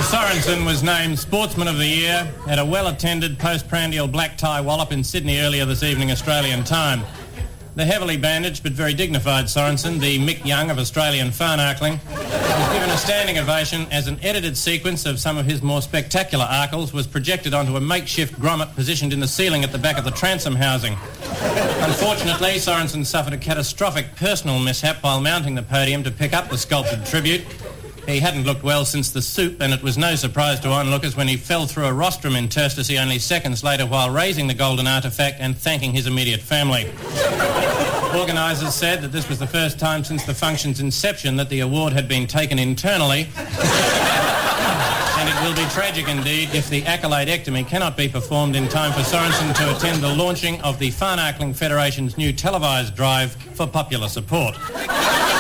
Sorensen was named Sportsman of the Year at a well-attended postprandial black tie wallop in Sydney earlier this evening, Australian time. The heavily bandaged but very dignified Sorensen, the Mick Young of Australian Farnarkling, was given a standing ovation as an edited sequence of some of his more spectacular arkles was projected onto a makeshift grommet positioned in the ceiling at the back of the transom housing. Unfortunately, Sorensen suffered a catastrophic personal mishap while mounting the podium to pick up the sculpted tribute. He hadn't looked well since the soup, and it was no surprise to onlookers when he fell through a rostrum interstice only seconds later while raising the golden artefact and thanking his immediate family. Organisers said that this was the first time since the function's inception that the award had been taken internally, and it will be tragic indeed if the accolade-ectomy cannot be performed in time for Sorensen to attend the launching of the Farnarkling Federation's new televised drive for popular support.